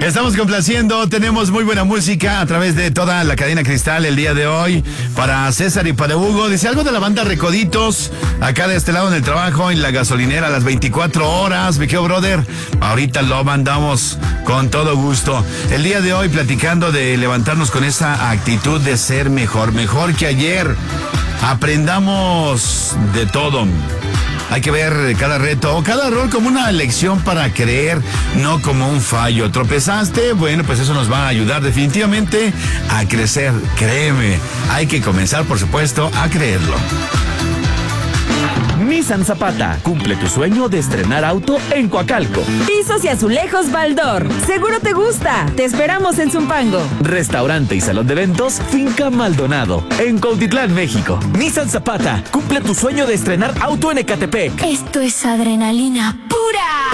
Estamos complaciendo, tenemos muy buena música a través de toda la cadena Cristal el día de hoy. Para César y para Hugo, dice algo de la banda Recoditos, acá de este lado en el trabajo, en la gasolinera, a las 24 horas, me quedo brother. Ahorita lo mandamos con todo gusto. El día de hoy platicando de levantarnos con esa actitud de ser mejor que ayer. Aprendamos de todo. Hay que ver cada reto o cada error como una lección para creer, no como un fallo. ¿Tropezaste? Bueno, pues eso nos va a ayudar definitivamente a crecer. Créeme, hay que comenzar, por supuesto, a creerlo. Nissan Zapata, cumple tu sueño de estrenar auto en Coacalco. Pisos y azulejos Baldor, seguro te gusta. Te esperamos en Zumpango. Restaurante y salón de eventos Finca Maldonado, en Cuautitlán, México. Nissan Zapata, cumple tu sueño de estrenar auto en Ecatepec. Esto es adrenalina pura.